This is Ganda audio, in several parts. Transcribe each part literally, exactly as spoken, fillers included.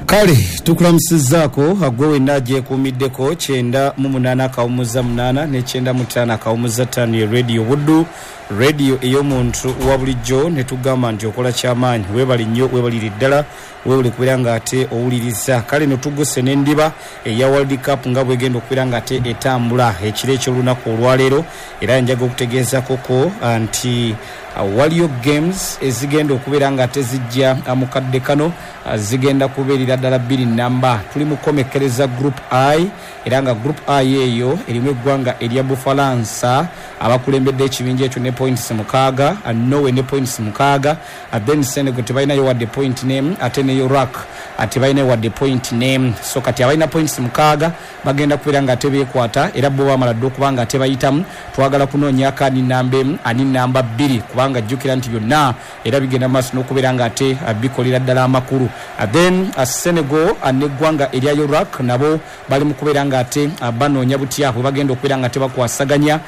Kale tukulamusizzaako agwewe naje kumiddeko kyenda mu munana kawumuza munana ne kyenda mutana kawumuza tano radio Wuddu radio ey'omuntu wa bulijjo ne tugamba nti okola kyamaanyi weebali nnyo weebalire ddala weewule kubeera nga ate owuliriza. Kale no tuguse n'endiba eya World Cup nga bwegenda okubeera nga ate etambula ekiro eky'olunaku olwaleero, era njaga okutegeeza koko nti Uh, waliyo games ezigenda okubeera nga tezijja amukadde kano uh, zigenda kubeerera ddala bbiri namba. Tuli mu komekereza group I, era nga group I eyo erimu eggwanga erya Bufalansa abakulembedde ekibinja ekyo ne points mukaaga, uh, Norway ne points mukaaga, uh, then Senegal tebalinayo wadde point name, ate ne Iraq ate balinayo wadde point name. So kati abalina points mukaaga bagenda kubeera nga tebeekwata, era bo bamala dde okuba nga tebayitamu. Twagala kunoonya ani namba emu ani namba bbiri kubanga jjukira nti byonna era bigenda maaso n'okubeera nga ate bikolera ddala amakulu. Then Senegal n'eggwanga erya Iraq nabo bali mu kubeera nga ate banoonya butya bwe bagenda okubeera nga tebakwasaganya.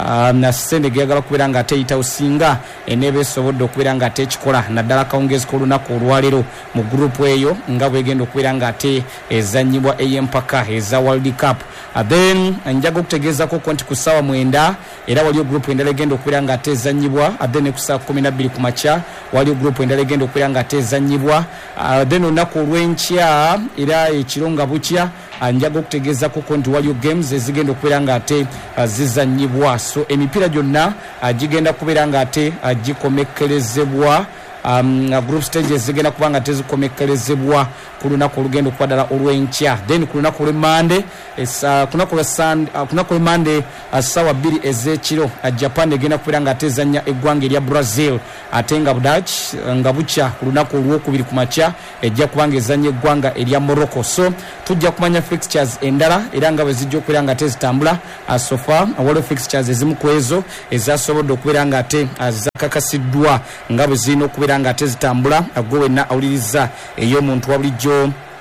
Na Senegal yagala kubeera nga ate eyitawo singa eneeba esobodde okubeera nga ate ekikola naddala akawungeezi k'olunaku olwaleero mu gurupu eyo nga bwegenda okubeera nga ate ezannyibwa ey'empaka eza World Cup. Then njaga okutegeezako ko nti ku ssaawa mwenda era waliyo gurupu endala egenda okubeera nga ate ezannyibwa. Then ne ku ssaawa kkumi na bbiri ku makya waliyo gurupu endala egenda okubeera nga ate ezannyibwa. Then olunaku olw'enkya era ekiro nga bukya njaga okutegeezako ko nti waliyo games ezigenda okubeera nga ate zizannyibwa. So emipiira gyonna gigenda kubeera nga ate gikomekkerezebwa. Um, group stages zigenda kuba nga tezikomekerezebwa ku lunaku olugenda okuba ddala olw'enkya. Then ku lunaku lwe Monday esa ku lunaku lwe Sunday uh, ku lunaku lwe Monday ssaawa bbiri ez'ekiro uh, Japan egenda kubeera nga tezannya eggwanga erya Brazil, ate nga Dutch uh, nga bukya ku lunaku olwokubiri ku makya ejja kuba nga ezannya eggwanga erya Morocco. So tujja kumanya fixtures endala era nga bwe zijja okubeera nga tezitambula. uh, so far uh, waliwo fixtures ezimu ku ezo ezasobodde okubeera nga ate uh, zakakasiddwa nga bwe zirina okubeera nga tezitambula. Gwe wenna awuliriza ey'omuntu wa bulijjo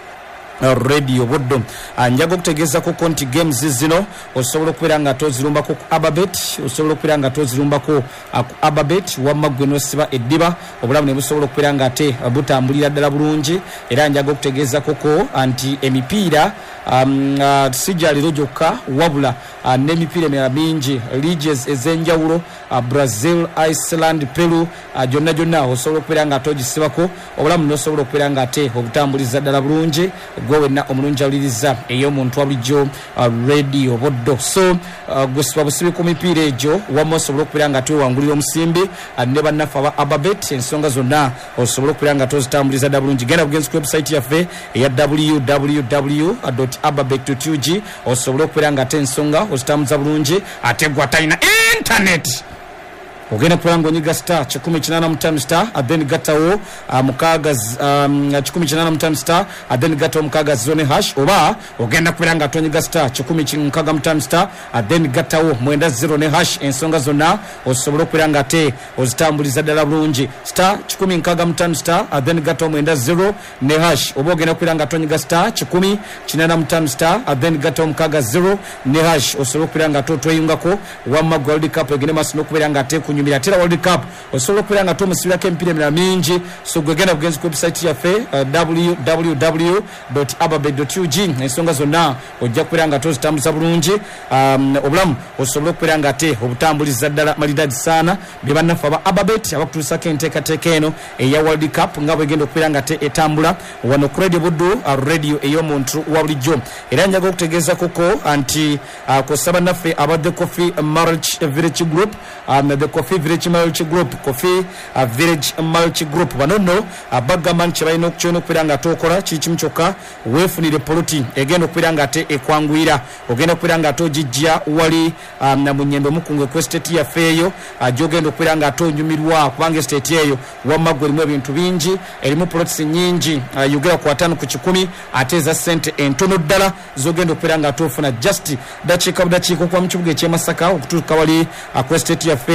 radio Wuddu. Njaga okutegeezako ko nti games zino osobola okubeera nga tozirumbako ku Ababet, osobola okubeera nga tozirumbako ku Ababet wamma gwe n'osiba eddiba obulamu ne busobola okubeera nga ate butambulira ddala bulungi. Era njaga okutegeezako ko nti emipiira um, uh, sijja leero gyokka wabula uh, n'emipiira emirala mingi leagues ez'enjawulo uh, Brazil, Iceland, Peru uh, gyonna gyonna osobola okubeera nga togisibako obulamu n'osobola okubeera nga ate obutambuliza ddala bulungi. Gwe wenna omulungi awuliriza ey'omuntu wa bulijjo uh, radio Wuddu. So uh, gwe busibe ku mipiira egyo wamma osobola okubeera nga twewangulira omusimbi uh, ne bannaffe aba Ababet. Ensonga zonna osobola okubeera nga tozitambuliza ddala bulungi. Genda bugenzi ku website yaffe eya w w w dot ababet dot u g osobola okubeera nga ate ensonga ozitambuza bulungi. Ate gwe atalina internet ogenda kubeera ng'onyiga star kikumi kinaana mu ttaano star then gattawo uh, mukaaga um, kikumi kinaana mu ttaano star then gattawo mukaaga zone hash, oba ogenda kubeera nga tonyiga star kikumi nkaaga mu ttaano star then gattawo mwenda zero ne hash. Ensonga zonna osobola okubeera nga ate ozitambuliza ddala bulungi. Star kikumi nkaaga mu ttaano star then gattawo mwenda zero ne hash, oba ogenda kubeera nga tonyiga star kikumi kinaana mu ttaano star then gattawo mukaaga zero ne hash. Osobola okubeera nga tweyungako wamma World Cup egende maaso n'okubeera nga ate nyumira tera World Cup osobola okubeera nga tomusibirako emipiira emirala mingi. So gwe genda bugenzi ku website yaffe uh, w w w dot ababet dot u g. Ensonga zonna ojja kubeera nga tozitambuza bulungi. Um, obulamu osobola okubeera nga ate obutambuliza ddala malidadi saana bye bannaffe aba Ababet abakutuusako enteekateeka eno eya World Cup nga bwegenda okubeera nga ate etambula wano ku radio Wuddu uh, radio ey'omuntu wa bulijjo. Era njaga okutegeezako ko nti uh, kosa bannaffe aba The Coffee Marriage Village Group um, The Coffee Village Multi Group Coffee uh, Village Multi Group bano nno abagamba nti balina okukyona okubeera nga tokola kiri kimu kyokka weefunire poloti egenda okubeera nga ate ekwanguyira. Ogenda okubeera nga togijja wali um, na munyembe mukungu ku estate yaffe eyo uh, gyogenda okubeera nga tonyumirwa kubanga estate eyo wamma gwe erimu ebintu bingi, erimu poloti nnyingi uh, yogera ku ataano ku kikumi ate eza ssente entono ddala zogenda okubeera nga tofuna just dakiika budakiika okuva mu kibuga eky'e Masaka okutuuka wali uh, ku estate yaffe eyo eya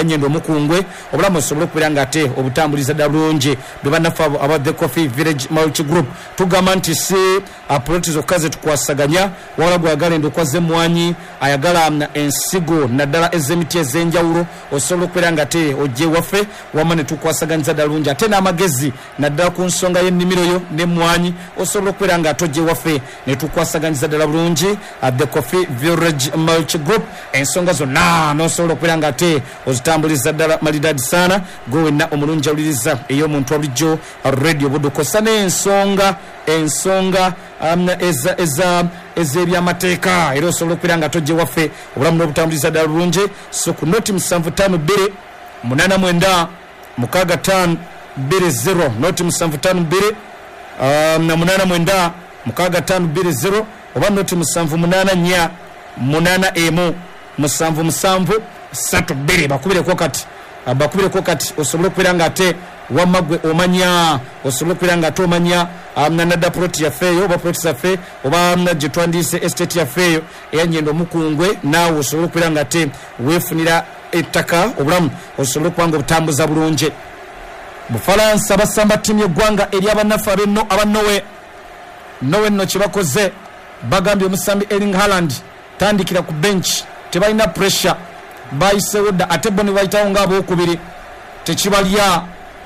yanyendo mukungwe obulamu osobole okubeera nga ate obutambuliza ddala bulungi bwe bannafe aba The Coffee Village Multi Group tugamba nti si apoloti zokka ze tukwasaganya wabula gwagala endokwaze mwanyi ayagala ensigo naddala ez'emiti ez'enjawulo osobola okubeera nga ate ojje waffe wamma ne tukwasaganyiza ddala bulungi ate n'amagezi naddala ku nsonga y'ennimiro yo n'emmwanyi osobola okubeera nga ate ojje waffe ne tukwasaganyiza ddala bulungi at The Coffee Village Multi Group ensonga zonna n'osobola okubeera nga ate ozitambuliza ddala malidadi saana gwe wenna omulungi awuliriza ey'omuntu wabulijjo radio budukosa n'ensonga ensonga um, eza eza ez'ebyamateeka era osobola okubeera nga tojje waffe obulamu n'obutambuliza ddala bulungi so ku noti musanvu ttaano bbiri munaana mwenda mukaaga ttaano bbiri zero noti musanvu ttaano bbiri um, na munaana mwenda mukaaga ttaano bbiri zero oba noti musanvu munaana nnya munaana emu musanvu musanvu ssatu bbiri bakubireko kati bakubireko kati osobole okubeera nga ate wamma gwe omanya osobola okubeera nga ate omanya nadda proti yaffe eyo oba proti zaffe oba gye twandiise estate yaffe eyo eyanyenda omukungwe naawe osobola okubeera nga ate weefunira ettaka obulamu osobole okuba nga obutambuza bulungi Bufalansa basamba ttiimu y'eggwanga eri abannaffe abenno abannowe nowe nno kye bakoze bagambye omusambi Erling Haaland tandikira ku bench tebalina pressure bayisewo dda ate bo ne bayitawo ng'abookubiri tekibalya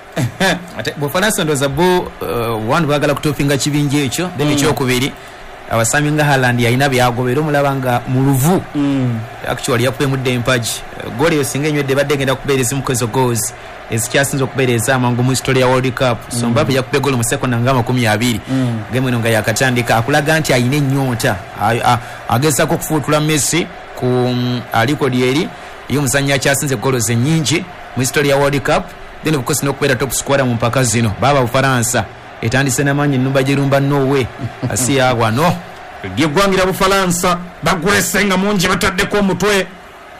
ate Bufalansa ndoza bo uh, wanu bagala kutopinga kibinja ekyo then ekyokubiri mm. abasambi nga Haaland yalina byagobera omulaba nga mu luvu mm. actually yakupe mudde empaji uh, goli yo singa enywedde badde genda kubeereza mukozo goals ezikyasinza okubeereza amangu mu history ya World Cup mm. so Mbappe yakupe goli mu second nga makumi abiri mm. game eno nga yakatandika akulaga nti ayina ennyonta agezaako okufuutula Messi ku um, aliko lyeri iyo muzannya akyasinze golo ze nnyingi mu history ya World Cup then of course nokubeera top scorer mu mpaka zino baba Bufalansa etandise n'amaanyi ennumba girumba nowe asiya wano ly'eggwangira Bufalansa bagulesenga mungi bataddeko omutwe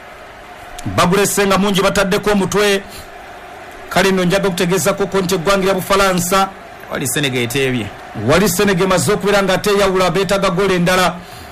bagulesenga mungi bataddeko omutwe kale nno njaga okutegeezako ko nti eggwangira Bufalansa wali Senegal eteebye wali Senegal maze okubeera nga ateyawula beetaga gola endala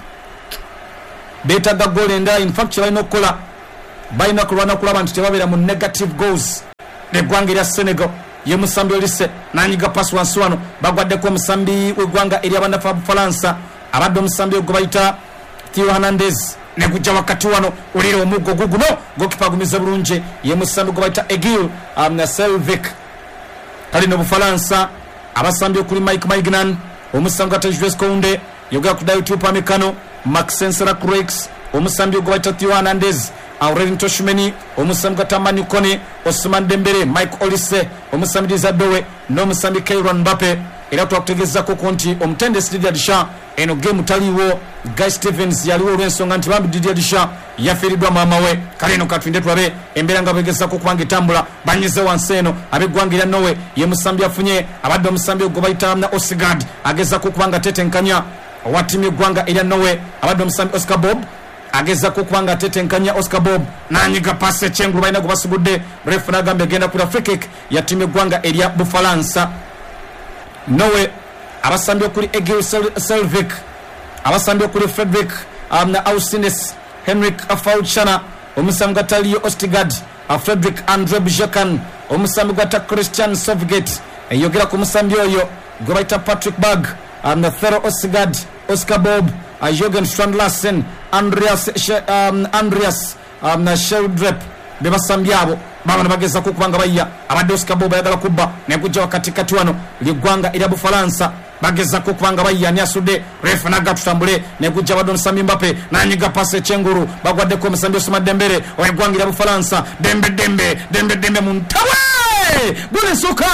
beetaga gola endala in fact balina okukola balina kulwana kulaba nti tebabeera mu negative goals eggwanga erya Senegal ye musambi olise nanyiga pasi wansi wano bagwaddeko omusambi w'eggwanga eri abannaffe Bufalansa abadde omusambi ogwo bayita Theo Hernandez ne gujja wakati wano olira omuggo guguno gokipa agumize bulungi ye musambi gwe bayita Egil um, Selvic kali no Bufalansa abasambi okuli Mike Maignan omusambi gwa Jules Kounde yogera ku Dayot Upamecano Maxence Lacroix omusambi gwe bayita Theo Hernandez Aurelien Tchouameni omusambi gwa Tamani Kone Ousmane Dembele Mike Olise omusambi Dizadowe n'omusambi Kylian Mbappe era twakutegeezako ko nti omutendesi Didier Deschamps eno game taliwo Guy Stevens yaliwo olw'ensonga nti bambi Didier Deschamps yafiiriddwa maama we kale eno katwinde tulabe embeera nga beegezako kubanga etambula banyize wansi eno ab'eggwanga erya Norway ye musambi afunye abadde omusambi ogwo bayita na Osigard agezako kubanga tetenkanya owa ttiimu y'eggwanga erya Norway abadde omusambi Oscar Bob agezako kubanga tetenkanya Oscar Bob nanyiga pasi ekyengulu balina gwe basubudde refu n'agamba egenda kula free kick ya ttiimu y'eggwanga erya Bufalansa Norway abasambi okuli Egil Selvic abasambi okuli Fredrik um, na Ausines Henrik Afauchana omusambi gwa Talio Ostigard Fredrik Andre Bjakan omusambi gwa Christian Sovgate eyogera ku musambi oyo gwe bayita Patrick Berg um, na Theo Ostigard Oscar Bob uh, Jürgen Strand-Larsen Andreas um, Andreas um, na Sheldrep bebasambi abo baba nabagezako kubanga bayya abadde Oscar Bob ayagala kubba nekujja wakati kati wano ly'eggwanga erya Bufalansa bagezako kubanga bayya ni asudde refu naga tutambule nekujja badde omusambi Mbappe nanyiga pasi ekyengulu bagwaddeko omusambi Ousmane Dembele ow'eggwanga erya Bufalansa dembe dembe dembe dembe mu ntawe gole soka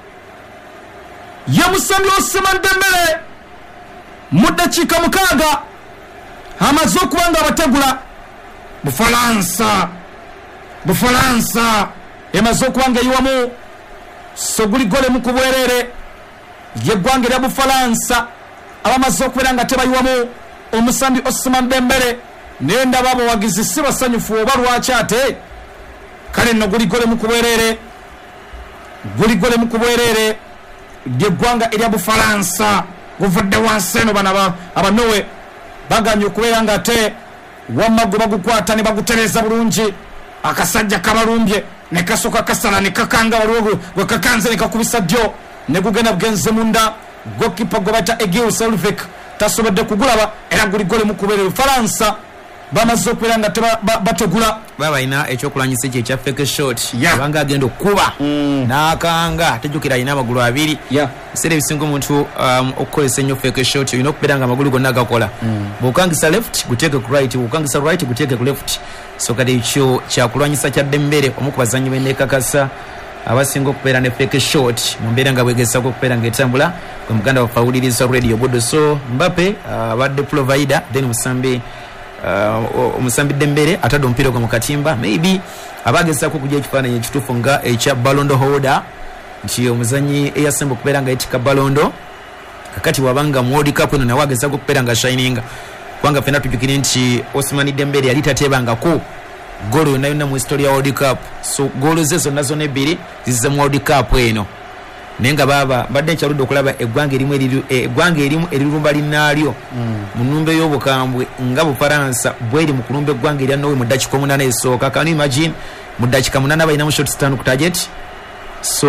ye musambi Ousmane Dembele mu ddakiika mukaaga amaze okubanga abategula Bufalansa Bufalansa emaze okubanga eyiwamu so guli gole mu kubwerere y'eggwanga erya Bufalansa abamaze okubeera nga tebayiwamu omusambi Ousmane Dembele naye ndaba abawagizi si basanyufu oba lwaki ate kale nno guli gole mu kubwerere guli gole mu kubwerere ly'eggwanga erya Bufalansa guvudde wansi eno bano abanowe baganye okubeera nga ate wamma gwe bagukwata ne bagutereza bulungi akasajja kabalumbye ne kasoka kasala ne kakanga waliwo gwe kakanze ne kakubisa ddyo ne gugenda bugenze munda gokipa gwe bata Egil Selvik tasobodde kugulaba era guli gole mu kubeera Faransa bamaze okubeera nga bategula baba ina ekyokulwanyisa ekyo ekya fake shot yeah. abanga agenda okuba mm. n'akanga tejjukira alina amagulu abiri yeah. biseera ebisinga omuntu um, okukozesa ennyo fake shot olina okubeera nga amagulu gonna gakola mm. bw'okangisa left guteeke ku right bw'okangisa right guteeke ku left so kati ekyo kyakulwanyisa kya Dembele omu ku bazannyi b'enneekakasa abasinga okubeera ne fake shot mu mbeera nga bwegesako okubeera ng'etambula gwe muganda waffe awuliriza radio buddo so Mbappe abadde uh, provider then musambi Uh, omusambi Dembele atadde omupiira gwe mu katimba maybe abagezaako kujja ekifaananyi ekituufu nga ekya balondo holder nti omuzanyi eyasemba okubeera nga yetika balondo kakati wabanga mu World Cup eno nawe agezaako okubeera nga shininga kubanga ffenna tujjukire nti Ousmane Dembele yali tateebangako golo yonna yonna mu historia ya World Cup so golo ze zonna zonna ebbiri zize mu World Cup eno naye nga baba badde ekyaludde okulaba eggwanga erimu eggwanga erimu erirumba linnaalyo mu nnumba ey'obukambwe nga Bufaransa bweri mu kulumba eggwanga erya Norway mu ddakiika omunaana esooka can you imagine mu ddakiika munaana balinamu shots ttaano ku target so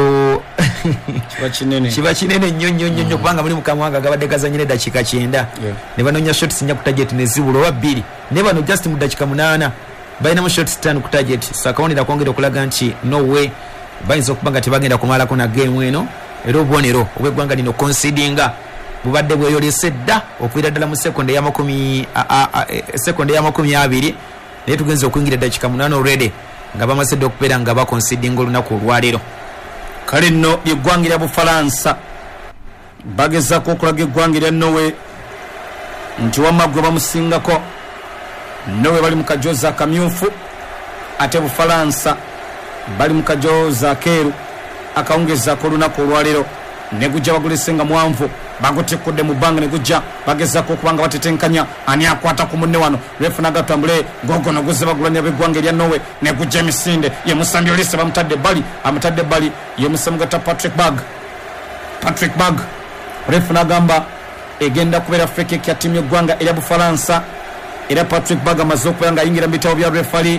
kiba kinene nnyo nnyo nnyo kubanga muli mukamwanga gabadde gazanyira eddakiika kyenda ne banoonya shots nnya ku target ne zibula oba bbiri ne bano just mu ddakiika munaana balinamu shots ttaano ku target so akawonera kwongera okulaga nti no way bayinza okuba nga tebagenda kumalako na game eno era obubonero obw'eggwanga lino concedinga bubadde bweyolese dda okuviira ddala mu sekonde y'amakumi sekonde y'amakumi abiri naye tugenza okuyingira eddakiika munaana already nga bamaze dda okubeera nga baconsedinga olunaku olwaleero kale nno ly'eggwanga lya Bufalansa bagezaako okulaga eggwanga lya Norway nti wamma gwe bamusingako Norway bali mu kajoozi akamyufu ate Bufalansa bali mu kajoozi akeeru akawungezaako olunaku olwaleero ne gujja bagulisenga mwanvu bagutikudde mu bbanga ne gujja bagezaako okuba nga batetenkanya ani akwata ku munne wano refuna gatambule gogono guzze bagulanya b'eggwanga erya Norway ne gujja emisinde ye musambi olise bamutadde ebbali amutadde ebbali ye musambi gata Patrick Bag Patrick Bag refuna agamba egenda kubeera feke kya ttiimu y'eggwanga erya Bufalansa era Patrick Bag amaze okubeera nga ayingira mu bitabo bya refali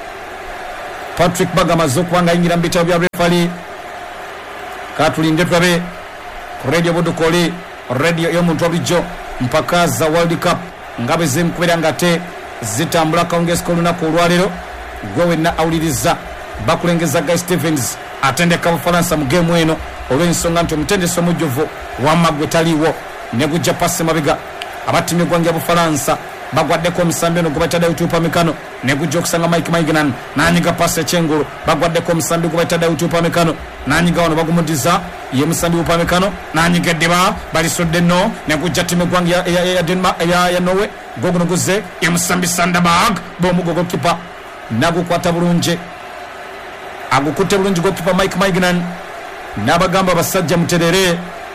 Patrick Bag amaze okuba nga ayingira mu bitabo bya refali katulinde tulabe ku radio budukoli radio y'omuntu wabulijjo mpaka za World Cup nga bwe ziri mu kubeera nga te zitambula akawungeesika olunaku olwaleero gwe wenna awuliriza bakulengeza Guy Stevens atendeka Bufalansa mu geemu eno olw'ensonga nti omutendesi omujjuvu wamma gwe taliiwo ne gujja pasi mabega abattimye eggwanga ya Bufalansa bagwaddeko omusambi ono gwe bayita Dautupamecano ne gujja okusanga Mike Maignan n'anyiga pasi ekyengulu bagwaddeko omusambi gwe bayita Dautupamecano n'anyiga wano bagumudiza ye musambi Upamecano n'anyiga eddiba balisodde nno ne gujja ttimu eggwanga ya Norway goguno guzze ye musambi Sandberg b'omugo gokipa nagukwata bulungi agukutte bulungi gokipa Mike Maignan n'abagamba basajja muterere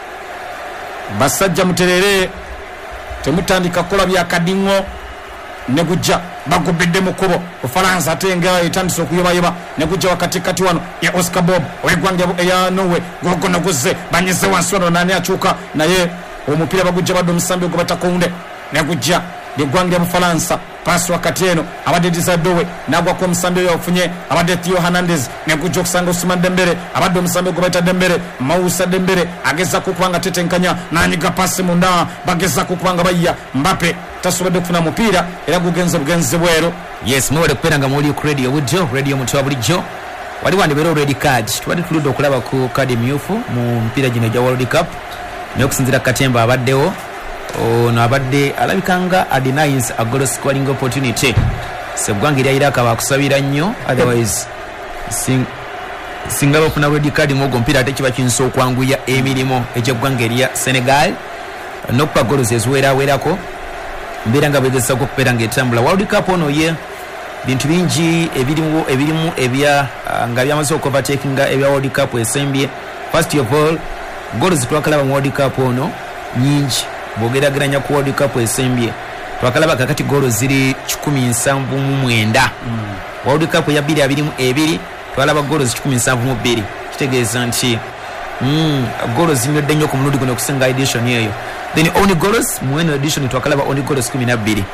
basajja muterere temutandika kukola byakadingo ne gujja bagubidde mu kkubo Bufalansa ate nga etandise okuyobayeba ne gujja wakati kati wano ya Oscar Bob ow'eggwanga eya Norway gogono guzze banyize wansi wano nani akyuka naye omupiira bagujja badde omusambi gwe batakonde ne gujja ly'eggwanga lya Bufalansa pasi wakati eno abadde Dizadowe n'agwako omusambi oyo ofunye abadde Theo Hernandez ne gujja okusanga Ousmane Dembele abadde omusambi gwe bayita Dembele Moussa Dembele agezaako okuba nga tetenkanya n'anyiga pasi munda bagezaako okuba nga bayya Mbappe tasobodde okufuna mupiira era gugenze bugenzi bweru yes mwewale kubeera nga muwuli ku radio bulijjo radio muti wa bulijjo wali wandibeera red card tubadde tuludde okulaba ku kadi myufu mu mpiira gino gya World Cup naye okusinziira Katemba abaddewo ono abadde alabikanga denies a goal scoring opportunity seggwanga erya Iraq bakusabira nnyo otherwise sing singa bafuna red card mugo mpira ate kiba kinso okwanguya emirimu egy'eggwanga erya Senegal n'okupa goals eziwerawerako mbeera nga begesa okubeera ng'etambula World Cup ono ye bintu bingi ebirimu ebirimu ebya nga byamaze okuovertakinga ebya World Cup esembye first of all goals twakalaba mu World Cup ono nyingi bwogerageranya ku World Cup esembye twakalaba kakati golo ziri kikumi nsanvu mu mwenda mm. World Cup ya bbiri abiri mu ebiri twalaba golo kikumi nsanvu mu bbiri kitegeeza nti mm, golo zinyodde nnyo ku mulundi guno okusinga edition eyo then only goals mu eno edition twakalaba only goals kumi na bbiri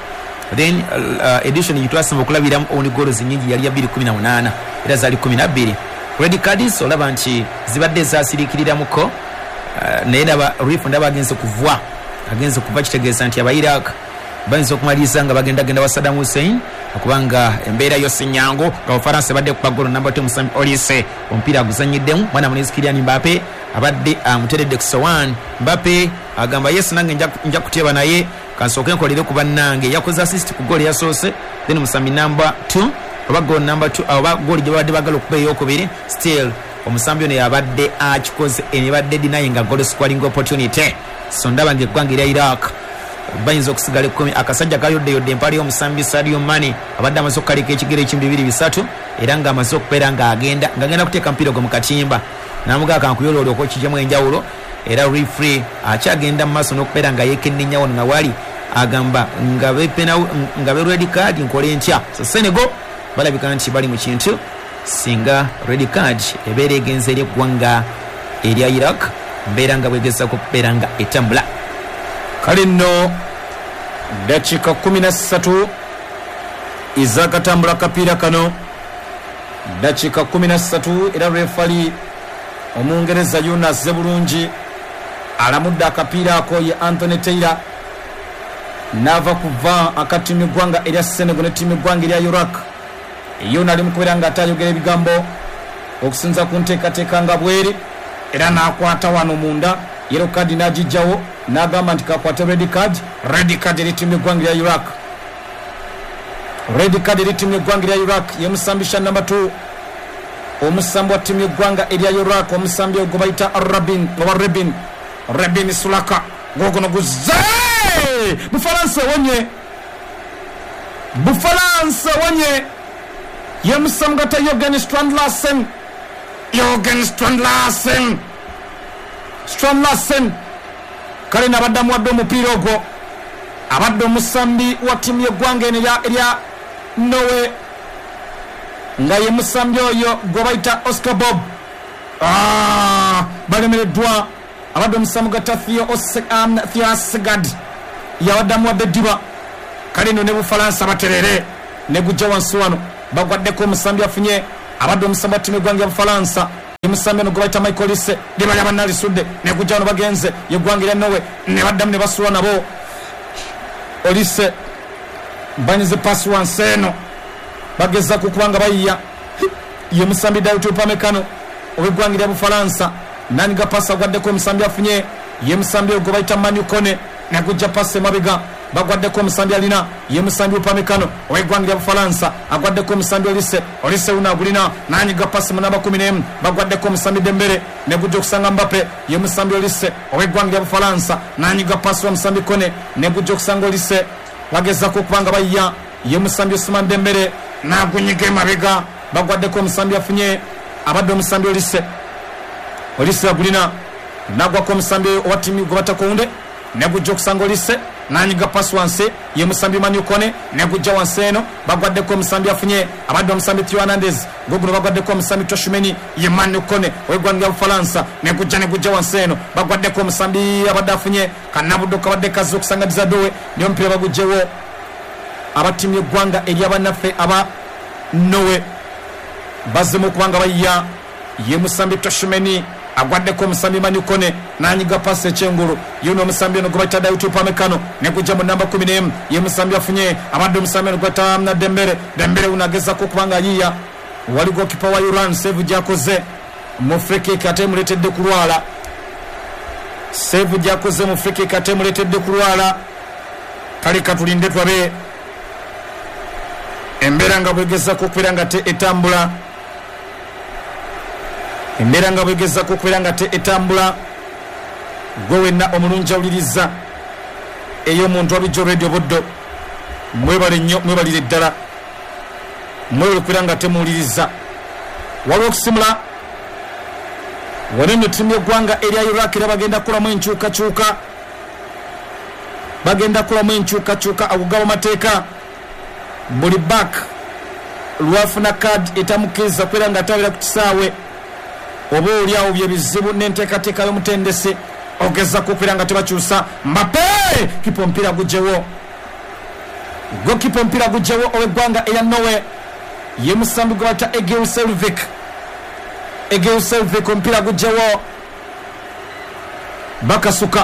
then uh, edition yitwasema okulabira oni goals nyingi yali ya two eighteen era zali twelve. Red cards olaba nti zibadde zasirikirira muko uh, naye naba reef ndaba agenze kuvwa agenze kuva kitegeeza nti aba Iraq bayinza okumaliza nga bagenda genda wa Saddam Hussein akubanga embeera yose nyango nga Ufaransa badde ku bagolo number two Musambi Olise ompira aguzanyiddemu mwana munezi Kylian Mbappe abadde amuteredde ku sowan. Mbappe agamba yes nange nja, nja kutyeba naye kansooke nkolere ku bannange yakoze assist ku goal yasoose then Musambi number two oba goal number two oba goal gye badde bagala okuba eyokubiri still omusambi ono yabadde akikoze ebadde denying a goal scoring opportunity so ndaba ng'eggwanga erya Iraq bayinza okusigala ekkumi akasajja kayodde yodde empali y'omusambi Sadio Mane abadde amaze okukalika ekigere ekimu bibiri bisatu era ng'amaze okubeera ng'agenda ng'agenda kuteeka mpira gwe mu katimba namugaa kankuyoloolwa okwekijjamu enjawulo era referee akyagenda mu maaso n'okubeera nga yeekennenya wano nga wali agamba nga bepena nga be red card nkole ntya so Senegal balabika nti bali mu kintu singa red card ebeera egenze eri eggwanga erya Iraq mbeera nga bwegezako okubeera nga etambula. Kale nno dakika kumi na ssatu izakatambula kapiira kano dakika kumi na ssatu era refali omungereza Yunus Zebulungi alamudde akapiira ako ye Anthony Taylor nava kuva akatimu gwanga erya Senegal ne timu gwanga erya Iraq yona ali mukubeera nga atayogera ebigambo okusinza ku nteekateeka nga bweri era n'akwata wano munda yellow card n'agijjawo n'agamba nti kakwata red card red card eri timu gwanga erya Iraq red card eri timu gwanga erya Iraq yemusambisha number two omusambi wa timu gwanga erya Iraq omusambi ogwo bayita Rabin oba Rabin Rabin Sulaka gogono guze Bufaransa wonye Bufaransa wonye yemusambata Jürgen Strand-Larsen Jürgen Strand-Larsen Strand-Larsen kale nabaddamu wadde omupiira ogwo abadde omusambi wa timu y'eggwanga eno erya Norway nga ye musambi oyo gwe bayita Oscar Bob ah, balemereddwa abadde omusambi gata Theo Asegad yawaddamu wadde eddiba kale eno ne Bufalansa baterere ne gujja wansi wano bagwaddeko omusambi afunye abadde omusambi wa timu y'eggwanga ya Bufalansa yemusambi ono gwe bayita Michael Olise diba lyabannalisudde ne gujja wano bagenze yeggwanga erya Norway ne baddamu ne basuula nabo Olise banyize pasi wansi eno bageza kukubanga bayiya yemusambi Dayot Upamecano obw'eggwanga erya Bufalansa naniga pasi agwaddeko omusambi afunye yemusambi ogwo bayita Manu Kone ne gujja pasi emabega bagwaddeko omusambi alina yemusambi Upamecano obw'eggwanga erya Bufalansa agwaddeko omusambi Olise Olise uno agulina nanyiga pasi mu namba kumi n'emu bagwaddeko omusambi Dembele ne gujja okusanga Mbappe yemusambi Olise obw'eggwanga erya Bufalansa nanyiga pasi wa musambi Kone ne gujja okusanga Olise bagezako okubanga bayiya yemusambi Ousmane Dembele nagunyiga emabega bagwaddeko omusambi afunye abadde omusambi Olise Olise agulina nagwako omusambi owa timu gwe bata Kounde ne gujja okusanga Olise nanyiga pasi wansi ye musambi Manu Kone ne gujja wansi eno bagwaddeko omusambi afunye abadde omusambi Theo Hernandez goguno bagwaddeko omusambi Tchouameni ye Manu Kone w'eggwanga lya Bufalansa ne gujja ne gujja wansi eno bagwaddeko omusambi abadde afunye kanabuddo kabadde kazi okusanga Bizadowe ne omupiira bagujjewo abatimu y'eggwanga ery'abannaffe aba Norway bazzemu okubanga bayiya ye musambi Tchouameni agwaddeko omusambi Manu Kone nanyiga pasi ekyengulu yuno omusambi ono gwe bayita Dayot Upamecano ne gujja mu namba kumi n'emu ye musambi afunye abadde omusambi ono gwe bayita na Dembele Dembele uno agezako okubanga ayiya wali gokipa wa Iran save gyakoze mu free kick ate muletedde kulwala save gyakoze mu free kick ate muletedde kulwala kale katulinde twabe embeera nga bwegezako okubeera nga te etambula embeera nga bwegezako okubeera nga te etambula gwe wenna omulungi awuliriza ey'omuntu abijjo radio buddo mwebale nnyo mwebalire ddala mwebale okubeera nga temuwuliriza waliwo okusimula wano nno ttiimu y'eggwanga erya Iraq era bagenda kukolamu enkyukakyuka bagenda kukolamu enkyukakyuka akugaba amateeka buli back lwafuna kadi etamukkiriza kubeera nga atawera ku kisaawe oba oliawo byebizibu n'enteekateeka y'omutendesi ogezako okubeera nga tebakyusa Mbappe kipa omupiira gujjewo gokipa mpira gujewo owegwanga eya Norway ye musambi gwata Egil Selvik Egil Selvik mpira gujewo bakasuka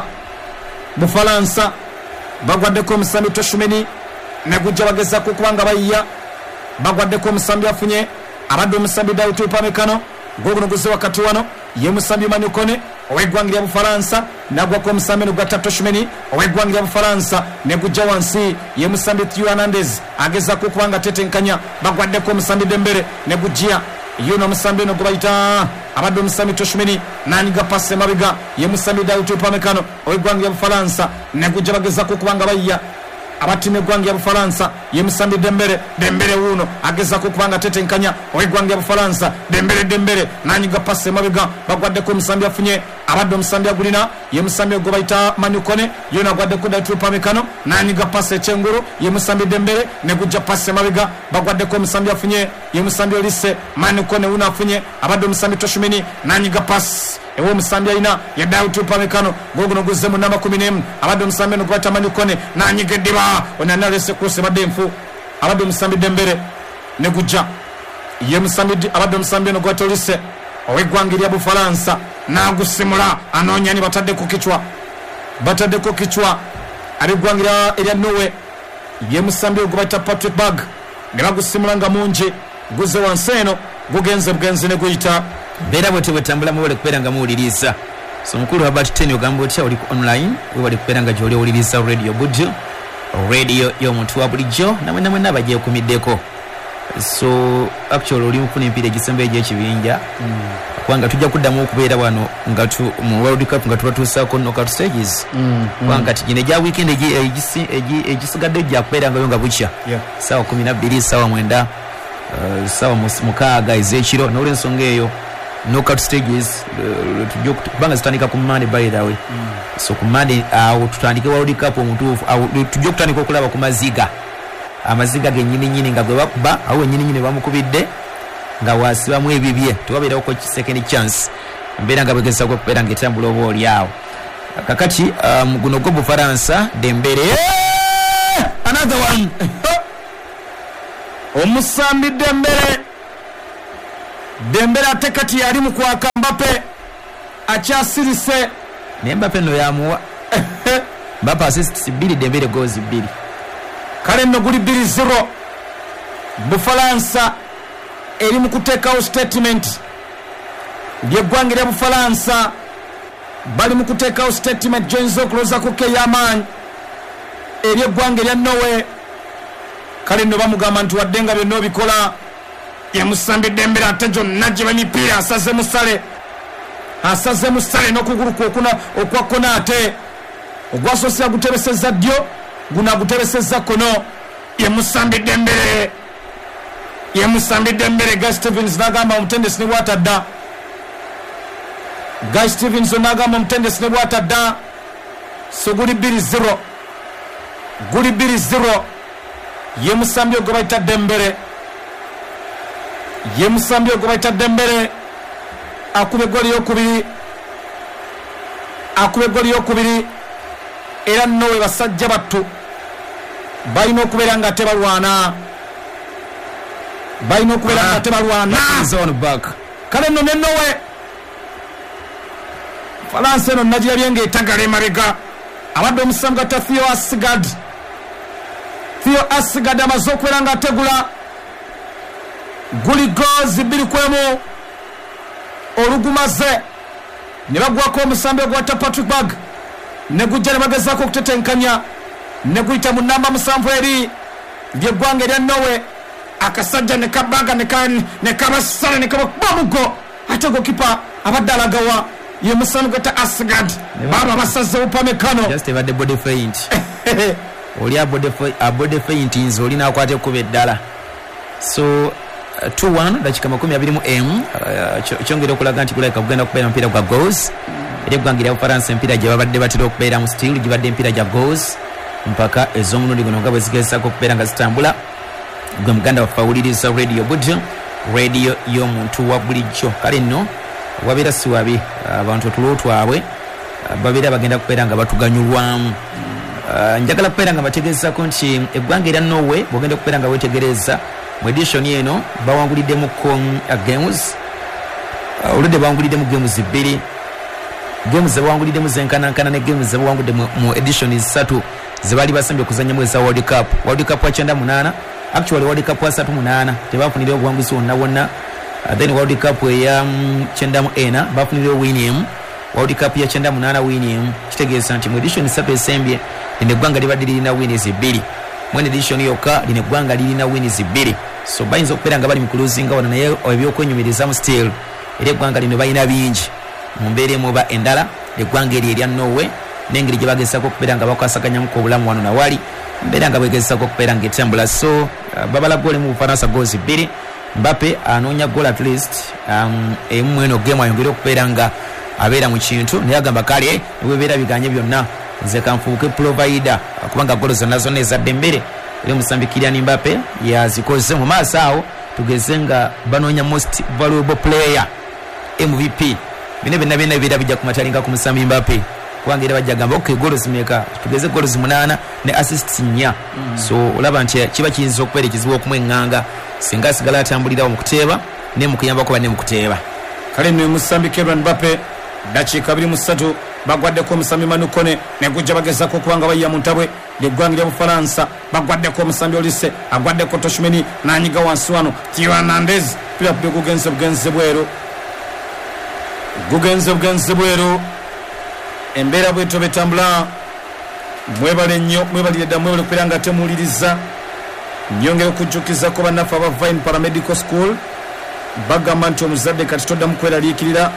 Bufalansa bagwaddeko omusambi Toshumeni ne gujja bageza kubanga bayiya bagwaddeko omusambi afunye abadde omusambi Dawutu Upamecano goguno guze wakati wano ye musambi Manukone owegwangira Bufalansa nagwako omusambi gwa Toshumeni owegwangira Bufalansa ne gujja wansi ye musambi Theo Hernandez ageza kubanga tetenkanya bagwaddeko omusambi Dembele ne gujja yuno musambi no gubayita abadde omusambi Toshumeni nanyiga passe mabiga ye musambi Dawutu Upamecano owegwangira Bufalansa ne gujja bageza kubanga bayiya abatime gwangi ya Bufalansa ye musambi Dembele Dembele uno ageza kubanga tetenkanya owegwangi ya Bufalansa Dembele Dembele nanyiga passe mabiga bagwaddeko omusambi afunye abadde omusambi agulina ye musambi go bayita Manukone yona gwaddeko Dawutu Upamecano nanyiga passe chenguru ye musambi Dembele ne gujja passe mabiga bagwaddeko omusambi afunye ye musambi Olise Manukone uno afunye abadde omusambi Toshumeni nanyiga passe ewo musambi aina ya Dawutu Upamecano goguno guze mu namba kumi n'emu abadde omusambi no gwata Manukone nanyiga diba onana lese kuse bademfu abadde omusambi Dembele ne gujja ye musambi abadde omusambi no gwata Olise owegwangira Bufalansa nagusimula anonya ni batadde ku kichwa batadde ku kichwa abigwangira erya Norway ye musambi ogubata Patrick Bag ne bagusimula nga munje guze wanseno gugenze bugenze ne guyita bera bote bwetambula mu wale kupera nga muwuliriza so mukulu Robert Ten ogamba otya oli online we wali kupera nga gyoli owuliriza radio budjo radio y'omuntu wa bulijjo namwe namwe nabaje kumiddeko so actually oli mufuna empira egisembe egy'ekibinja mm. kwanga tujja kuddamu okubeera wano nga tu mu World Cup nga tubatuusaako knockout stages mm. kwanga tijine ja weekend egisigadde ejja kubeera nga yonga bukya yeah. sawa kumi na bbiri sawa mwenda uh, sawa mukaaga ez'ekiro n'olwo ensonga eyo knockout stages uh, tujja kubanga zitandika ku Monday by the way mm. so ku Monday awo uh, tutandike World Cup omutuufu awo tujja kutandika okulaba ku maziga amaziga genyini nyini nga gwe bakuba awo nyini nyini bamukubidde nga wasibamu ebibye tubabeerawo ko second chance mbeera nga bageza ko kubeera ng'etambula oba oli awo kakati um, guno gwo Bufalansa Dembele another one omusambi Dembele Dembele ate kati yali mu kwaka Mbappe akyasirise ne Mbappe no yamuwa Mbappe assists bbiri Dembele goals bbiri kale no guli bbiri zero Bufalansa eri mu kuteekawo statement ly'eggwanga lya Bufalansa bali mu kuteekawo statement gy'oyinza okuloza ku keyamaanyi eri eggwanga lya Norway kale nno bamugamba nti wadde nga byonna obikola ye musambi Dembele ate gyonna gye b'emipiira asaze musale asaze musale n'okugulu kwokuna okwa kona ate ogwasoose aguteresezza ddyo guno aguteresezza kono ye musambi Dembele ye musambi Dembele Guy Stevens n'agamba omutendesi ne bw'atadda Guy Stevens n'agamba omutendesi ne bw'atadda so guli bbiri zero guli bbiri zero ye musambi ogwo bayita Dembele ye musambi ogwo bayita Dembele akuba eggoli y'okubiri akuba eggoli y'okubiri era Norway basajja battu balina okubeera nga tebalwana balina okubeera nga tebalwana zone back kale nno ne Norway Falansa eno nagirabye ng'etagala emabega abadde omusambi gwa Theo Asgard Theo Asgard amaze okubeera nga ategula guli goals bbiri kwemu olugumaze ne bagwako omusambi ogwa Patrick Bag ne gujja ne bagezaako okutetenkanya ne guyita mu namba musanvu eri ly'eggwanga erya Norway akasajja ne kabaga ne kabasala ne kabakuba mugo ate gokipa abadde alagawa ye musambi gwa Asgard baba basaze Upamecano just ebadde body feint oli abode feint nze oli n'akwata ekkuba eddala so uh, two one dakika makumi abiri mu emu uh, kyongera okulaga nti kulabika kugenda kubeera mupiira gwa goals eri eggwanga erya Bufalansa empiira gye babadde batera okubeera mu still gibadde empiira gya goals mpaka ez'omulundi guno nga bwe zigezaako okubeera nga zitambula gwe muganda waffe awuliriza radio budjo radio y'omuntu wa bulijjo kale nno wabeera si wabi abantu otulo twabwe babeera bagenda kubeera nga batuganyulwamu uh, njagala kubeera nga bategeezako nti eggwanga erya Norway bwogenda kubeera nga wetegereza mu edition eno bawanguliddemu uh, games uh, oludde bawanguliddemu games bbiri games zebawanguliddemu zenkanankana ne games zebawangudde mu, mu edition zisatu zebali basambye okuzanyamu eza World Cup World Cup wa kyenda munaana actually World Cup wa satu munaana tebafunire obuwanguzi wonna wonna uh, then World Cup eya um, kyenda mu ena bafunire winium World Cup ya kyenda munaana winium kitegeeza nti mu edition satu esembye lino eggwanga libadde lirina wins bbiri mu edition yokka lino eggwanga lirina wins bbiri so bayinza okubeera nga bali mu kuluzinga wano naye ebyokwenyumirizamu still era eggwanga lino balina bingi mu mbeera emu oba endala eggwanga eri erya Norway n'engeri gye bagezesako okubeera nga bakwasaganyamu ku obulamu wano nawali mbeera nga bwegezesako okubeera nga etambula so uh, babala goole mu Bufaransa goozi bbiri Mbappe anoonya goal at least um, emu eno game ayongere okubeera nga abeera mu kintu naye agamba kale newebeera biganye byonna nze kanfuuke provider kubanga golo zonna zonna ezadde mbere era omusambi Kylian Mbappe yazikoze mu maaso awo tugeze nga banoonya most valuable player M V P bino byonna byonna bibeera bijja kumatalinga ku musambi Mbappe kubanga era bajja gamba okay golo zimeka tugeze golo munaana ne assists nnya mm. so olaba nti kiba kiyinza okubeera ekizibu okumweŋŋanga singa asigala atambulirawo mu kuteeba ne mu kuyambako banne mu kuteeba kale nno musambi Kylian Mbappe dakiika abiri mu ssatu bagwaddeko omusambi Manu Kone ne gujja bagezako okubanga bayya mu ntabwe ly'eggwanga lya Bufalansa bagwaddeko omusambi Olise agwaddeko Toshmeni n'anyiga wansi wano Theo Hernandez pirapude gugenze bugenze bweru gugenze bugenze bweru embeera bwetyo betambula mwebale nnyo mwebalire dda mwebale okubeera nga temuwuliriza nyongera okujjukizako bannaffe aba Vine Paramedical School bagamba nti omuzadde kati toddamu kweraliikirira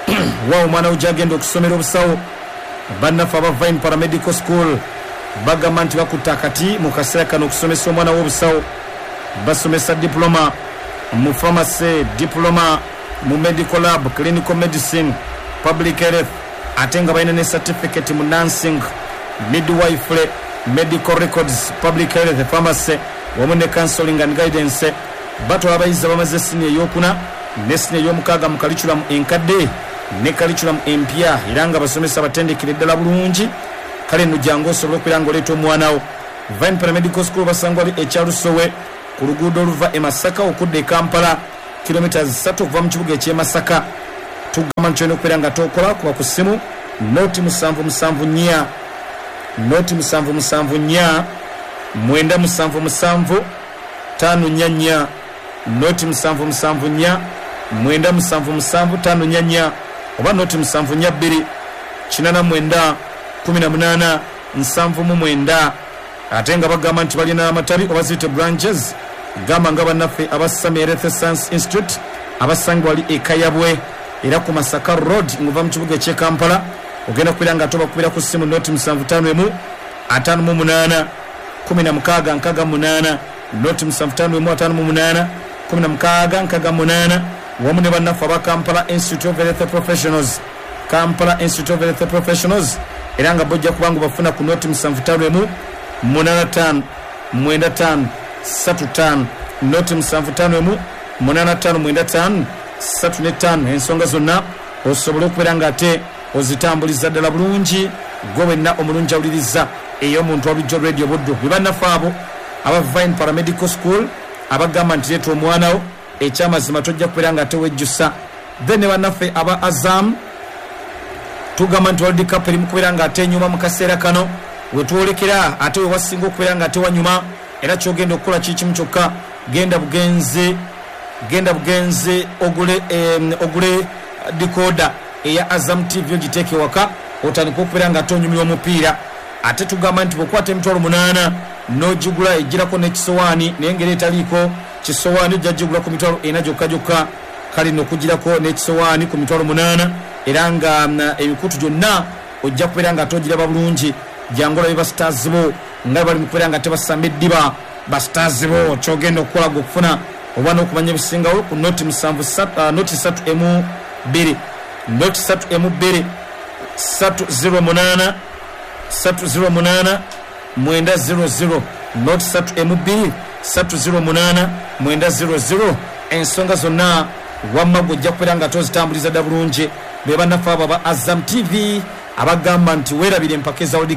wa omwana ujagenda okusomera obusawo bannaffe aba Vine Paramedical School bagamba nti bakutta akati mu kaseera kano okusomesa omwana w'obusawo basomesa diploma mu pharmacy diploma mu medical lab clinical medicine public health ate nga balina ne certificate mu nursing midwifery medical records public health pharmacy wamu ne counseling and guidance batwala abayizi abamaze siniya ey'okuna ne siniya ey'omukaaga mu curriculum enkadde ne curriculum empya era nga basomesa batendekere ddala bulungi kale nno jangu osobola okubeera nga oleeta omwanawo Vine Paramedical School basangwa ali ekyalusowe ku luguudo oluva e Masaka okudda e Kampala kilomita zisatu okuva mu kibuga eky'e Masaka tugamba nti olina okubeera nga tookola kuba ku ssimu noti musanvu musanvu nnya noti musanvu musanvu nnya mwenda musanvu musanvu tano nnya nnya noti musanvu musanvu nnya mwenda musanvu musanvu tano nnya nnya oba noti musanvu nnya bbiri kinana mwenda kumi na munaana nsanvu mu mwenda ate nga bagamba nti balina amatabi oba ziyite branches gamba nga bannaffe aba Samia Science Institute abasangibwa wali ekayabwe era ku Masaka Road nguva mu kibuga eky'e Kampala ogenda kubeera nga ate bakubira ku ssimu noti musanvu ttaano emu ataano mu munaana kumi na mukaaga nkaaga munaana noti musanvu ttaano emu ataano mu munaana kumi na mukaaga nkaaga munaana wamu ne bannaffe aba Kampala Institute of Health Professionals Kampala Institute of Health Professionals era nga bojja kubanga bafuna ku noti musanvu ttaano emu munaana ttaano mwenda ttaano ssatu ttaano noti musanvu ttaano emu munaana ttaano mwenda ttaano ssatu ne ttaano ensonga zonna osobole okubeera nga ate ozitambuliza ddala bulungi gwe wenna omulungi awuliriza ey'omuntu wabulijjo radio buddu be bannaffe abo aba Vine Paramedical School abagamba nti leeta omwanawo ekyamazima tojja kubeera nga ate wejjusa then ne bannaffe aba Azam tugamba nti World Cup eri mu kubeera nga ate enyuma mu kaseera kano wetwolekera ate wewasinga okubeera nga ate wanyuma era kyogenda okukola kikimu kyokka genda bugenze genda bugenze ogule eh, ogule decoder eya Azam T V ogiteeke waka otandika okubeera nga tonyumya omupiira ate tugamba nti bwokwata emitwalo munaana n'ogigula egirako n'ekisowaani naye ngeri etaliiko kisowaani ojja gigula ku mitwalo ena gyokka gyokka kale n'okugirako n'ekisowaani ku mitwalo munaana era nga emikutu gyonna ojja kubeera nga togiraba bulungi jangu olabe bastars bo nga bali mu kubeera nga tebasamba eddiba bastars bo kyogenda okukola gwe okufuna oba n'okumanya ebisingawo ku noti musanvu uh, noti satu emu bbiri noti satu emu bbiri satu zero munaana satu zero munaana mwenda zero zero noti satu emu bbiri satu zero munaana mwenda zero zero ensonga zonna wamma gwojja kubeera nga tozitambuliza dda bulungi be bannaffe abo aba Azam T V abagamba nti weerabire empaka eza World Cup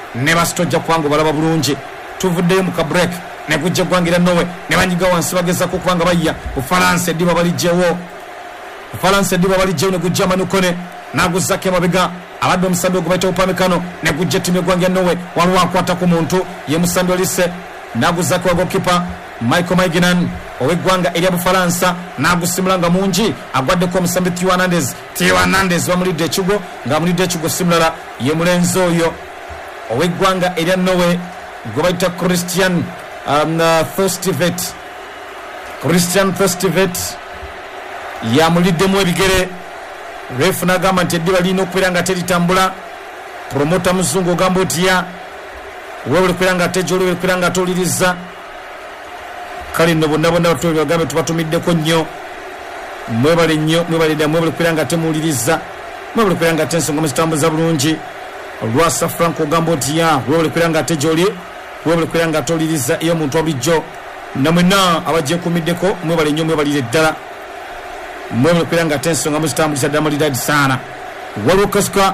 ne bastojja kwangu balaba bulungi tuvuddeyo mu ka break ne kujja gwangira Norway ne banyiga wansi bageza ku kwanga bayya Ufaransa diba balijjewo Ufaransa diba balijjewo ne kujja manukone naguzake mabega abadde omusambi ogubaita Upamecano ne kujja timu gwangira Norway waliwo akwata ku muntu ye musambi olise naguzake wa goalkeeper Michael Maiginan owegwanga erya Bufaransa nagusimulanga mungi agwaddeko omusambi Theo Hernandez Theo Hernandez bamulidde ekigo nga mulidde ekigo simulala ye mulenzi oyo owegwanga erya Norway gwebayita Christian um, uh, Thorstvedt Christian Thorstvedt yamuliddemu ebigere refu nagamba nti eddiba lirina okubeera nga teritambula promota muzungu ogamba otya webuli kubeera nga tejoli webuli kubeera nga toliriza kale nno bonna bonna batuli bagambe tubatumiddeko nnyo mwebale nnyo mwebale ddala mwebuli kubeera nga temuwuliriza mwebuli kubeera nga tensonga muzitambuza bulungi Lwasa Frank ogamba otya webuli kubeera nga tejoli webuli kubeera nga toliriza iyo omuntu wabulijjo namwena abagyekumiddeko mwebale nnyo mwebalire ddala mwebuli kubeera nga tensonga muzitambuliza ddala mulidadi saana waliwo okasuka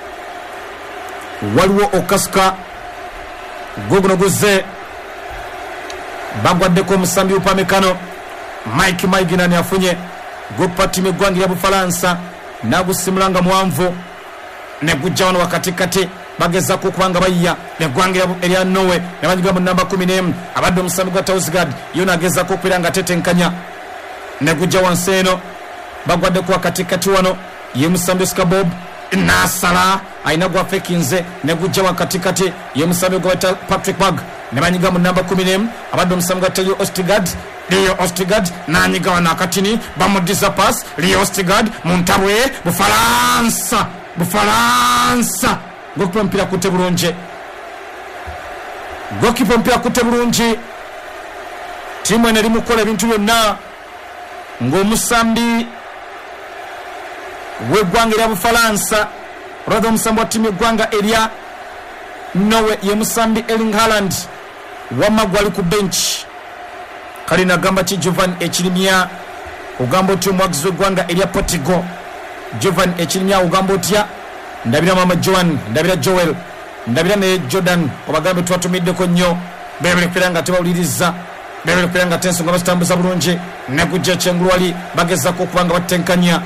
waliwo okasuka guguno guzze bagwaddeko omusambi Upamecano Mike Maiginan afunye gupatime gwangira Bufaransa nagusimulanga mwanvu ne gujja wano wakatikati bageza ku kubanga bayya ne gwangira erya Norway ne banyiga mu namba kumi n'emu abadde omusambi gwa Tausgard yona ageza ku kupira nga tetenkanya ne gujja wanseno bagwaddeko wakatikati wano ye musambi Skabob nasala aina gwa fekinze ne gujja wakatikati ye musambi gwa Patrick Bag ne banyiga mu namba kumi n'emu abadde omusambi gwa Theo Ostigard Leo Ostigard nanyiga wana akatini bamudisa pass Leo Ostigard muntabwe Bufaransa Bufaransa gokipa mpira kutte bulungi gokipa mpira kutte bulungi timu ene limu kola ebintu byonna ng'omusambi w'eggwanga erya Bufaransa olwadde omusambi wa timu eggwanga erya Norway ye musambi Erling Haaland wamma gwali ku bench kale nagamba ki Jovan Ekirimya ogamba otya omwagizi w'eggwanga erya Portugal Jovan Ekirimya ogamba otya ndabira mama Joan ndabira Joel ndabira ne Jordan obagambe twatumiddeko nnyo bebele kubeera nga tebawuliriza bebele kubeera nga tensonga bazitambuza bulungi ne kujja ekyengulwali bagezako okubanga batenkanya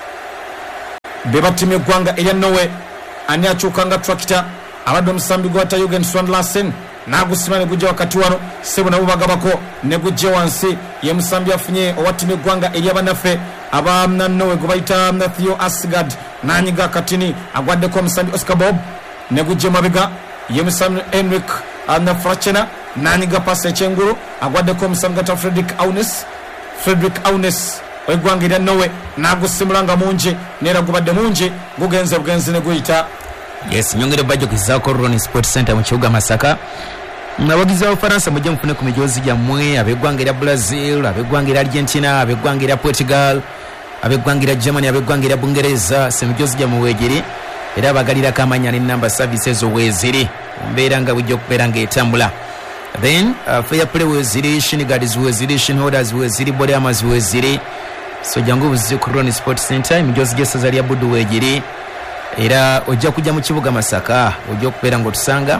bebatima eggwanga erya Norway ani akyukanga tractor abadde omusambi gwa Jürgen Swanlassen nagusima ne gujja wakati wano sebo nabo bagabako ne gujja wansi ye musambi afunye owatima eggwanga erya banaffe aba Norway gwe bayita Theo Asgard nanyiga katini agwaddeko omusambi Oscar Bob ne gujja mabega ye musambi Henrik na Frachena nanyiga pasi ekyengulu agwaddeko omusambi gata Fredrik Aunes Fredrik Aunes w'eggwanga erya Norway nagusimulanga mungi neera gubadde mungi gugenze bugenzi ne guyita. Yes, nyongere bajo kizako Ronnie Sport Center mu kibuga Masaka. Nabagizi ba Faransa mujye mufune ku mijozi gyammwe ab'eggwanga erya Brazil, ab'eggwanga erya Argentina, ab'eggwanga erya Portugal, ab'eggwanga erya Germany, ab'eggwanga erya Bungereza, se mijozi gyammwe weegere era abagalira kamanya ne number services weezire mbeera nga bujja okubeera nga etambula. Then uh, fair play weezire, shin guards weezire, shin holders weezire, body armors weezire. So jangu buzi ku Ronnie Sport Center mijozi gyesaza lya Buddu weegere era ojja kujja mu kibuga Masaka ojja okubeera ng'otusanga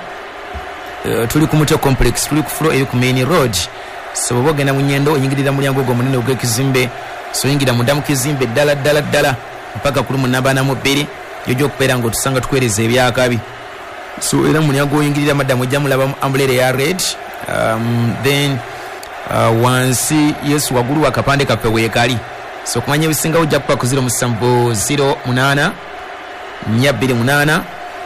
uh, tuli ku Muto Complex tuli ku floor eyo ku Main Road so bwe ogenda mu nnyendo oyingirira mulyango ogwo munene ogw'ekizimbe so oyingira munda mu kizimbe ddala ddala ddala mpaka kuli mu namba namu bbiri ojja okubeera ng'otusanga tukuweereza ebyakabi so era mu mulyango oyingirira maddamu ojja mulaba ambulere ya red um, then uh, wansi yesu waggulu wakapande kaffe weekali so kumanya ebisingawo ojja kupa ku zero musanvu zero munaana nya bbiri munaana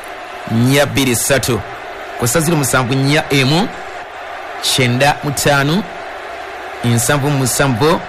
nya bbiri ssatu kusa ziro musanvu nya emu kyenda mutaano nsanvu musanvu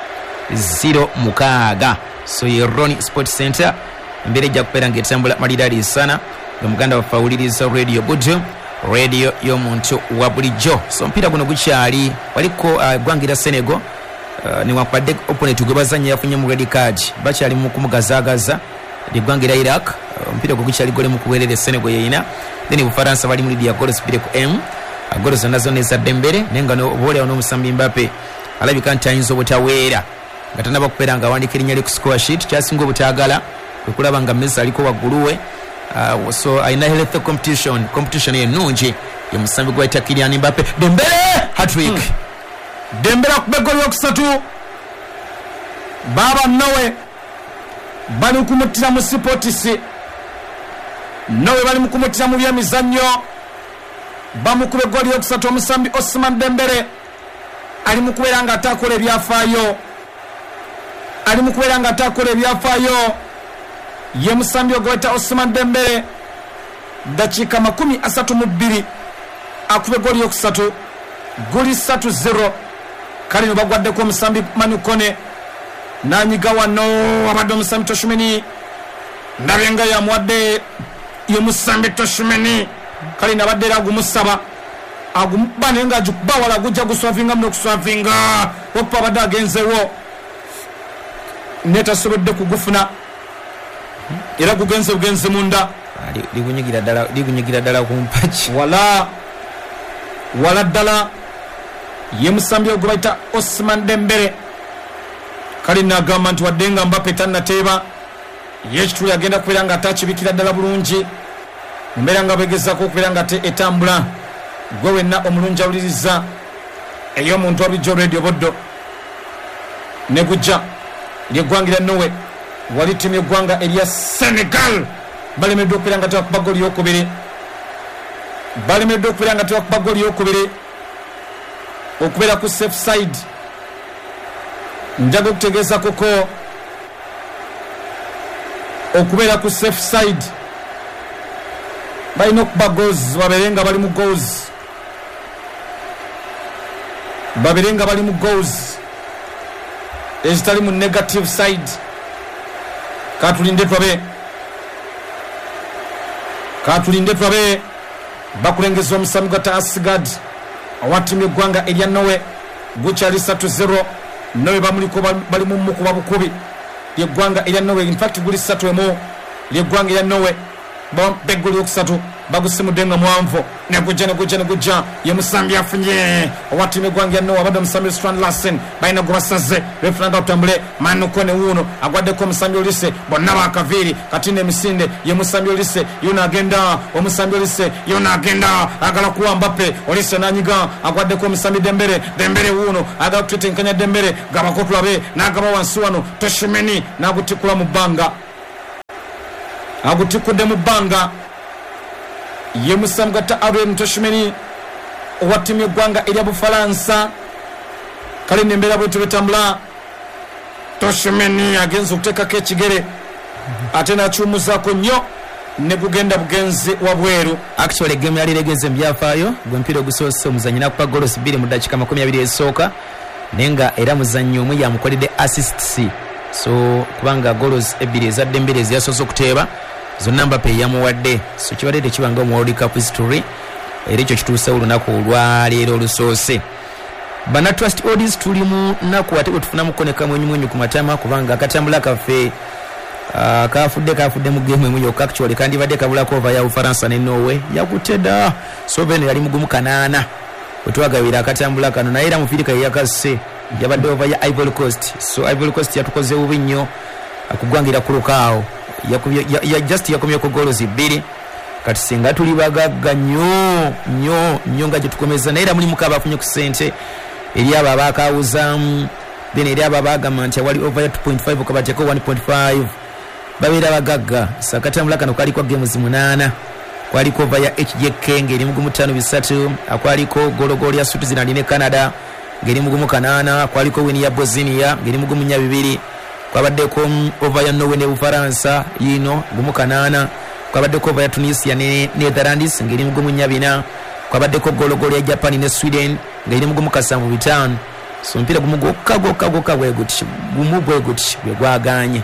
ziro mukaaga so ye Ronnie Sport Center embeera ejja kubeera ng'etambula maliraali sana ng'omuganda waffe awuliriza radio Buddu radio y'omuntu wa bulijjo so omupiira guno gukyali waliko eggwanga uh, Senegal uh, newankubadde opponent gwe bazannya yafunye mu red card bakyali mu kumugazaagaza eggwanga erya Iraq omupiira gwe gukyali gole mu kuweerera Senegal yeyina then Bufaransa bali mu lidi ya goals bbiri ku m golo zonna zonna ezadde mbere naye nga obaolyawo n'omusambi Mbappe alabika nti ayinza obutaweera nga tanaba kubeera nga awandiika erinnya lye ku score sheet kyasinga obutaagala kwe kulaba nga Messi aliko waggulu we uh, so aina health competition competition ennungi yomusambi gwaita Kylian Mbappe. Dembele hat-trick hmm. Dembele akubegoli okusatu baba Nowe bali kumutira mu sipotisi Nowe bali mukumutira mu byemizannyo bamukube goli okusatu omusambi Ousmane Dembele ali mukubera nga atakola ebyafaayo ali mukubera nga atakola ebyafaayo ye musambi ogweta Ousmane Dembele dakika makumi asatu mu bbiri akube goli okusatu goli satu zero kali no bagwadde ko musambi Manu Kone nanyiga wano abadde omusambi Toshimeni ndabenga ya mwadde ye musambi Toshimeni kali nabadde agumusaba agumubane nga jukuba wala gujja guswavinga mno kuswavinga opa abadde agenzewo neta sobodde kugufuna era kugenze bugenze munda ligunyigira dala ligunyigira dala kumpachi wala wala dala ye musambi ogubaita Ousmane Dembele kali nagamba nti wadenga Mbappe tannateba yekituli agenda kubeera nga atakibikira ddala bulungi mumbeera nga begezako okubeera nga etambula gwe wenna omulungi awuliriza ey'omuntu wabijjo radio boddo ne gujja ly'eggwanga lya Norway wali ttiimu y'eggwanga erya Senegal balemeddwa okubeera nga tebakuba goli y'okubiri balemeddwa okubeera nga tebakuba goli y'okubiri okubeera ku safe side njaga okutegeeza koko okubeera ku safe side balina okuba goals babeere nga bali mu goals babeere nga bali mu goals ezitali mu negative side katulinde twabe katulinde twabe bakulengeza omusambi gwa Asgard awatimu eggwanga erya Norway gukyali satu zero Norway bamuliko bali mu mukuba bukubi ly'eggwanga erya Norway in fact guli satu emu ly'eggwanga erya Norway beguli okusatu bagusimudde nga mwanvu negujja negujja negujja ye musambi afunye owatimu eggwanga erya Norway abadde omusambi Strand Larsen balina gwe basaze befunanga otambule Manu Kone wuuno agwaddeko omusambi Olise bonna bakaviiri kati n'emisinde ye musambi Olise yona agenda omusambi Olise yona agenda agala kuwa Mbappe Olise nanyiga agwaddeko omusambi Dembele Dembele wuuno agala kutetenkanya Dembele gabakotulabe n'agaba wansi wano Toshimeni n'agutikula mu bbanga agutikudde mu bbanga ye musambi gata Ariel Toshimeni owatimu eggwanga erya Bufalansa kale nembeera bwetu betambula Toshimeni agenza okuteekako ekigere ate nakyumuzaako nnyo ne gugenda bugenzi wabweru actually game yali legeze mbyafaayo gwempira ogusoose omuzanyi nakupa golos bbiri mu dakika makumi abiri esooka nenga era muzanyi omwe yamukoledde assists so kubanga golos ebbiri ezadde embiri eziyasoose okuteeba zonna Mbappe yamuwadde so kibadde tekibanga mu World Cup history era ekyo kituuse olunaku olwaleero olusoose bana trust odds tuli mu naku ate bwe tufunamu koneka mwenyumwenyu ku matama kubanga akatambula kaffe uh, kafudde kafudde mu game emu yokka actually kandibadde kabulako ova ya Ufaransa ne Norway yakuteda so bene yali mugumu kanaana wetwagabira akatambula kano naye era mufirika yakase yabadde ova ya Ivory Coast so Ivory Coast yatukoze bubi nnyo akugwangira ku lukaawo yakubye ya, ya just yakomye ko goals bbiri kati singa tuli bagagga nnyo nnyo nnyo nga gyetukomeza naye era muli mukaba afunye ku ssente eri abo abakawuzamu then eri abo abagamba nti wali over two point five okabateeko one point five babeera bagagga sakatambula kano kaliko games munana kwaliko over ya H J K ngeri mugumu tano bisatu akwaliko gologolo ya Switzerland ne Canada ngeri mugumu kanana kwaliko win ya Bosnia ngeri mugumu nya bibiri kwabaddeko over ya Norway ne Bufaransa yino gumu kanana kwabaddeko over ya Tunisia ne Netherlands ngeri mugumu nya bina kwabaddeko gologolo ya Japan ne Sweden ngeri mugumu kasanvu bitano so mpira gumu gokka gokka gokka bwe guti gumu bwe guti bwe gwaganye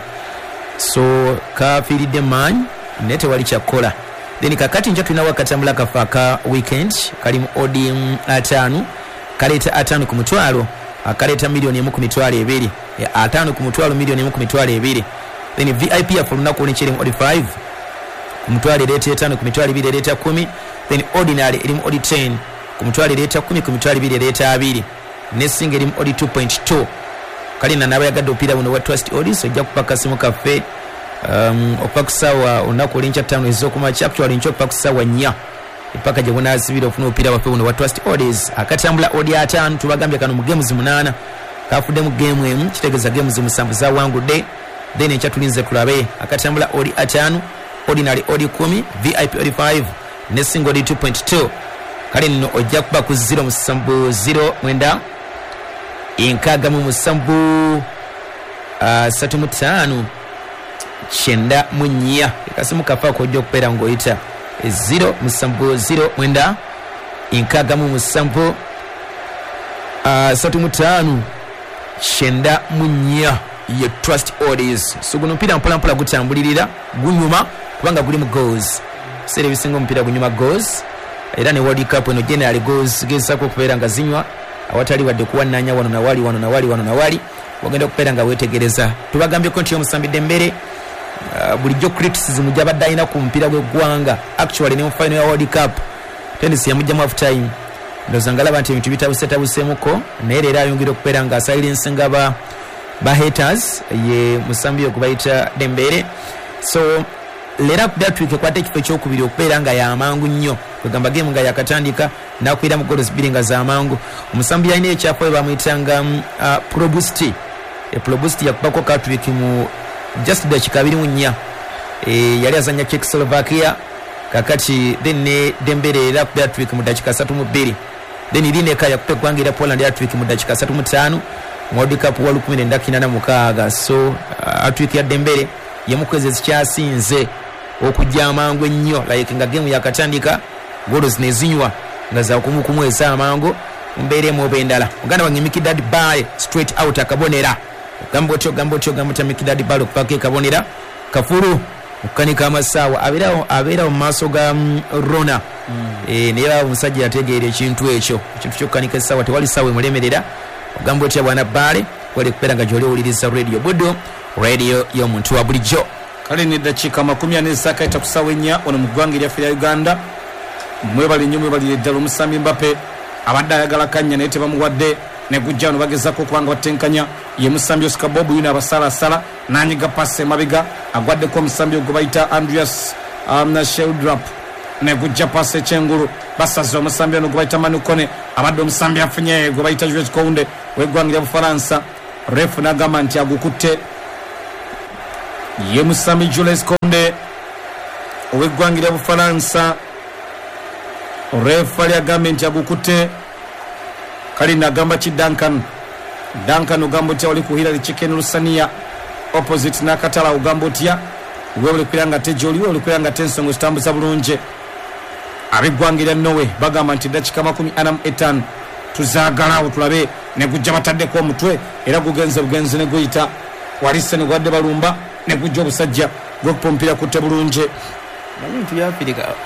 so kafiridde man nete wali kyakola then kakati nja tulina wakatambula kafaka weekend kali mu odi atano kaleta atano ku mutwalo akaleta milioni emu ku mitwalo ebiri atano ku mutwalo milioni emu ku mitwalo ebiri then V I P afuluna ku nekere mu odi five ku mutwalo leta atano ku mitwalo ebiri leta kumi then ordinary eri mu odi ten ku mutwalo leta kumi ku mitwalo ebiri leta abiri ne single mu odi two point two kali na nabayagadde opira buno wa trust odds ojja kupaka simu kaffe um, okuva ku ssaawa olunaku olinkya ttaano ez'okumakya actually nkyo okuva ku ssaawa nnya epaka gye bunaasibira okufuna omupiira waffe buno wa trust orders akatambula odi ataano tubagambye kano mu games munaana kafudde mu game emu kitegeeza games musanvu zawangudde then enkya tulinze tulabe akatambula odi ataano ordinary odi kumi vip odi five ne single odi two point two kale nno ojja kuba ku zero musanvu zero mwenda enkaaga mu musanvu uh, satu mu ttaano kyenda mu nnya ekasimu kafaako ojja okubeera ng'oyita zero musanvu zero mwenda enkaaga mu musanvu uh, satu mu ttaano kyenda mu nnya ye trust orders so guno mpira mpola mpola gutambulirira gunyuma kubanga guli mu goals sere bisinga omupiira gunyuma goals era ne World Cup eno general goals gezako okubeera nga zinywa awatali wadde kuwannanya wano na wali wano na wali wano na wali wagenda okubeera nga weetegereza tubagambye konti y'omusambi Dembele uh, bulijjo criticism gy'abadde alina ku mupiira gw'eggwanga actually ne mu final ya World Cup tennis yamugjamu half time ndowooza ngalaba nti ebintu bitabusetabuseemuko naye leero ayongera okubeera nga silensinga ba ba haters ye musambi okubayita Dembele so lera kudatwike kwate ekifo ekyokubiri okubeera nga yamangu nnyo kwegamba game nga yakatandika nakwira mu goals bbiri nga zamangu omusambi yalina ekyapo we bamuyitanga uh, probusti e probusti yakubako katwiki mu just dakika abiri mu nnya e, yali azanya Czechoslovakia kakati then ne Dembele era kudatwiki mu dakika satu mu bbiri then irineka yakupe kwangira Poland yatwiki mu dakika satu mu ttaano World Cup wa lukumi nenda kinana mukaaga so uh, atwiki ya Dembele yemukweze zikyasinze okujja amangu ennyo like nga game yakatandika goals nezinywa nga za kumukumu eza amangu mbeere mu bendala muganda wange Mikidad Bay straight out akabonera gambo tyo gambo tyo gambo ta Mikidad Bay okupaka kabonera kafuru mukanika amasaawa abera abera mu maaso ga um, Rona mm. eh neera omusajja yategeera ekintu ekyo ekintu kyokkanika essaawa tewali ssaawa emulemerera gambo tya bwana Bale kwali kupera nga joli owuliriza radio Buddo radio y'omuntu wa bulijjo kale ni dakika makumi ane zakaita ku ssaawa ennya ono mu ggwanga eryaffe lya Uganda mwebali nnyo mwebali ddala omusambi Mbappe abadde ayagala kanya naye tebamuwadde ne gujja wano bagezako okubanga batenkanya ye musambi Oscar Bob yuna abasalasala n'anyiga pasi emabega agwaddeko omusambi ogwe bayita Andreas um, na Sheldrop ne gujja pasi ekyengulu basaze omusambi ono gwe bayita Manu Kone abadde omusambi afunye gwe bayita Jules Kounde w'eggwanga lya Bufalansa refu n'agamba nti agukutte ye musambi Jules Kounde ow'eggwanga lya Bufalansa refu ali agambe nti agukutte kali nagamba ki Duncan Duncan ugamba otya wali ku Hillary Chicken Lusania opposite n'akatala ugamba otya gwe oli kwiranga tejo oli oli kwiranga tensongo zitambuza bulungi ab'eggwanga lya Norway bagamba nti dakika makumi ana mu etaano tuzaagalawo tulabe ne gujja bataddeko omutwe era gugenze bugenze ne guyita walise ne gwadde balumba ne gujja obusajja gw'okupompera kutte bulungi Manyintu ya Afrika